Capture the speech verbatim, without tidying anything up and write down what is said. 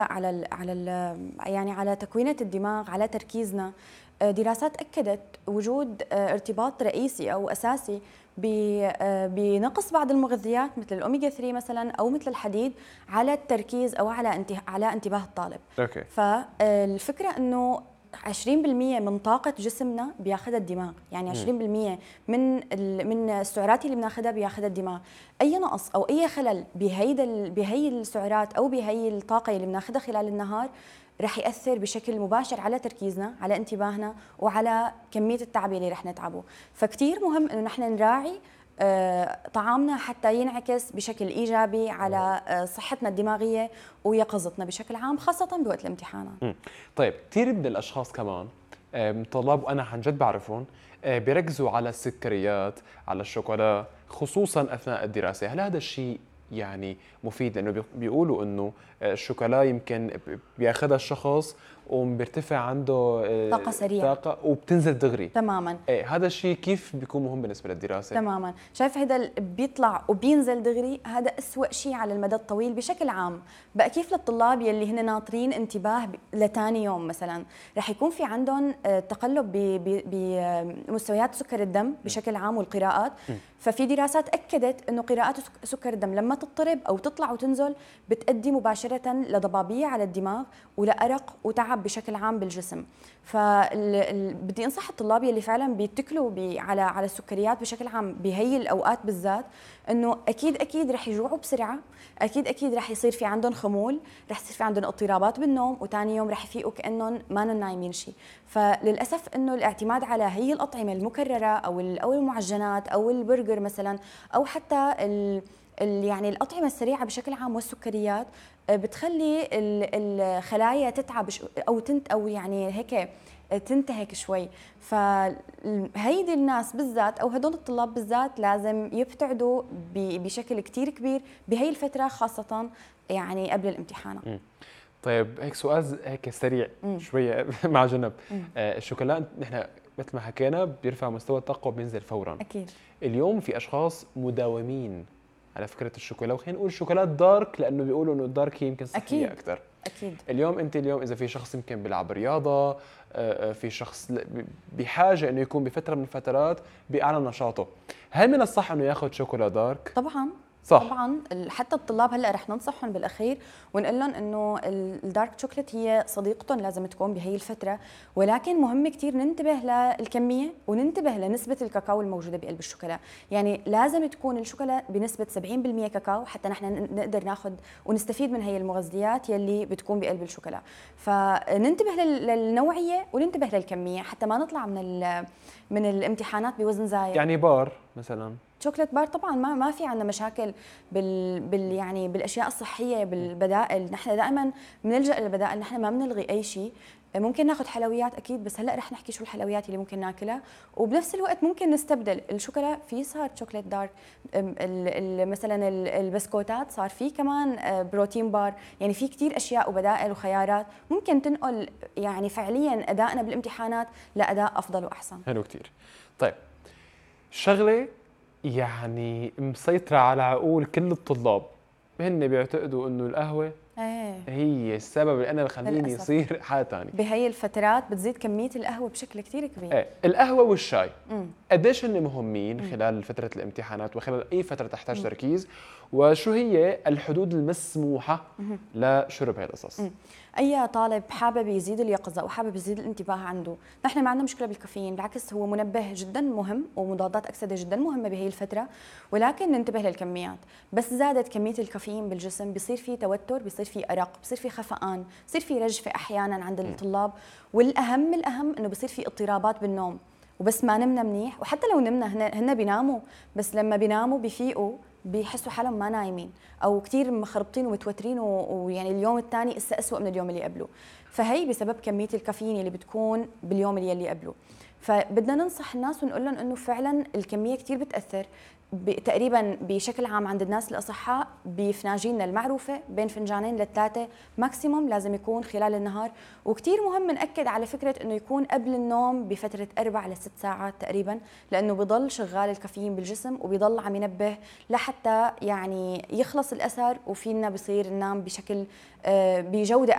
على ال على ال يعني على تكوينة الدماغ، على تركيزنا. دراسات أكدت وجود ارتباط رئيسي أو أساسي بنقص بعض المغذيات مثل الأوميجا ثلاثة مثلا أو مثل الحديد على التركيز أو على على انتباه الطالب. أوكي. فالفكرة إنه عشرين بالمئة من طاقة جسمنا بياخذها الدماغ، يعني عشرين بالمئة من من السعرات اللي بناخذها بياخذها الدماغ. أي نقص أو أي خلل بهيدا بهي السعرات أو بهي الطاقة اللي بناخذها خلال النهار رح يأثر بشكل مباشر على تركيزنا، على انتباهنا، وعلى كمية التعب اللي رح نتعبه. فكتير مهم إنه نحن نراعي طعامنا حتى ينعكس بشكل إيجابي على صحتنا الدماغية ويقظتنا بشكل عام، خاصة بوقت الامتحانات. طيب كثير من الأشخاص كمان طلاب وأنا عن جد بعرفهم بيركزوا على السكريات، على الشوكولا، خصوصا أثناء الدراسة. هل هذا الشيء يعني مفيد؟ لأنه بيقولوا إنه الشوكولا يمكن بياخذها الشخص وبيرتفع عنده طاقة سريعة، طاقة وبتنزل دغري تماما. إيه هذا الشيء كيف بيكون مهم بالنسبة للدراسة؟ تماما. شايف هذا بيطلع وبينزل دغري، هذا أسوأ شيء على المدى الطويل بشكل عام. بقى كيف للطلاب يلي هن ناطرين انتباه لتاني يوم مثلا رح يكون في عندهم تقلب بمستويات سكر الدم بشكل عام والقراءات. ففي دراسات أكدت أنه قراءات سكر الدم لما تضطرب أو تطلع وتنزل بتؤدي مباشرة لضبابية على الدماغ ولأرق وتعب بشكل عام بالجسم. فبدي أنصح الطلاب يلي فعلا بيتكلوا على على السكريات بشكل عام بهي الأوقات بالذات أنه أكيد أكيد رح يجوعوا بسرعة، أكيد أكيد رح يصير في عندهم خمول، رح يصير في عندهم اضطرابات بالنوم، وثاني يوم رح يفيقوا كأنهم ما نايمين شيء. فللأسف أنه الاعتماد على هي الأطعمة المكررة أو أو المعجنات أو البرجر مثلا أو حتى ال يعني الأطعمة السريعة بشكل عام والسكريات بتخلي الخلايا تتعب أو تنت أو يعني هيك تنتهك شوي. فهيدي الناس بالذات أو هدول الطلاب بالذات لازم يبتعدوا بشكل كتير كبير بهي الفترة، خاصة يعني قبل الامتحانات. طيب هيك سؤال هيك سريع شوية مع جنب. آه الشوكولا نحن مثل ما حكينا بيرفع مستوى الطاقة وبينزل فورا. أكيد. اليوم في أشخاص مداومين على فكرة الشوكولا، وخلينا نقول شوكولات دارك لأنه بيقولوا إنه الدارك هي يمكن صحية أكثر. أكيد. اليوم أنت اليوم إذا في شخص يمكن بيلعب رياضة، في شخص بحاجة إنه يكون بفترة من الفترات بأعلى نشاطه، هل من الصح إنه ياخذ شوكولا دارك؟ طبعاً. صح. طبعا حتى الطلاب هلا رح ننصحهم بالاخير ونقول لهم انه الدارك شوكليت هي صديقتهم لازم تكون بهي الفتره، ولكن مهم كثير ننتبه للكميه وننتبه لنسبه الكاكاو الموجوده بقلب الشوكولا. يعني لازم تكون الشوكولا بنسبه سبعين بالمئة كاكاو حتى نحن نقدر ناخذ ونستفيد من هي المغذيات يلي بتكون بقلب الشوكولا. فننتبه للنوعيه وننتبه للكميه حتى ما نطلع من من الامتحانات بوزن زايد. يعني بار مثلا شوكليت بار طبعا ما ما في عندنا مشاكل بال, بال يعني بالاشياء الصحيه بالبدائل. نحن دائما بنلجا للبدائل، نحن ما بنلغي اي شيء. ممكن ناخذ حلويات اكيد، بس هلا رح نحكي شو الحلويات اللي ممكن ناكلها، وبنفس الوقت ممكن نستبدل الشوكولا في صار شوكليت دارك. مثلا البسكوتات صار في كمان بروتين بار. يعني في كثير اشياء وبدائل وخيارات ممكن تنقل يعني فعليا ادائنا بالامتحانات لاداء افضل واحسن. حلو كثير. طيب شغله يعني مسيطرة على عقول كل الطلاب، هن بيعتقدوا انه القهوة ايه هي السبب اللي انا بخليني يصير حالة ثانية. بهي الفترات بتزيد كمية القهوة بشكل كثير كبير. ايه القهوة والشاي قديش هن مهمين خلال فترة الامتحانات وخلال اي فترة تحتاج مم. تركيز، وشو هي الحدود المسموحة مم. لشرب هاي القصص؟ اي طالب حابب يزيد اليقظه وحابب يزيد الانتباه عنده، نحن ما عندنا مشكله بالكافيين، بالعكس هو منبه جدا مهم ومضادات اكسده جدا مهمه بهي الفتره، ولكن ننتبه للكميات. بس زادت كميه الكافيين بالجسم بيصير في توتر، بيصير في ارق، بيصير في خفقان، بيصير في رجفه احيانا عند الطلاب، والاهم الاهم انه بيصير في اضطرابات بالنوم. وبس ما نمنا منيح، وحتى لو نمنا هن, هن بيناموا، بس لما بيناموا بيفيقوا بيحسوا حالهم ما نايمين او كثير مخربطين ومتوترين، ويعني اليوم الثاني اسا اسوء من اليوم اللي قبله. فهي بسبب كميه الكافيين اللي بتكون باليوم اللي يلي قبله. فبدنا ننصح الناس ونقول لهم انه فعلا الكميه كثير بتاثر. تقريبا بشكل عام عند الناس الاصحاء بفناجيننا المعروفه بين فنجانين لثلاثه ماكسيموم لازم يكون خلال النهار. وكثير مهم ناكد على فكره انه يكون قبل النوم بفتره اربع لست ساعات تقريبا، لانه بضل شغال الكافيين بالجسم وبيضل عم ينبه لحتى يعني يخلص الاثر وفينا بصير ننام بشكل بجوده